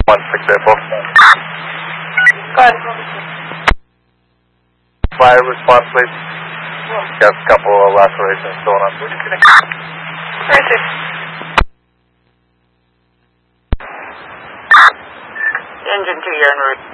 1-6 April. Go ahead. Fire response, please. Got a couple of lacerations going on. Where is it? Engine 2, you're en route.